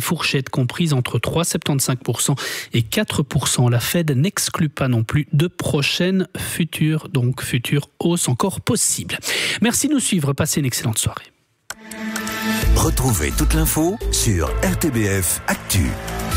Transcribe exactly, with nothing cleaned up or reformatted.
fourchette comprise entre trois virgule soixante-quinze pour cent et quatre pour cent. La Fed n'exclut pas non plus de prochaines futures, donc futures hausses encore possibles. Merci de nous suivre. Passez une excellente soirée. Retrouvez toute l'info sur R T B F Actu.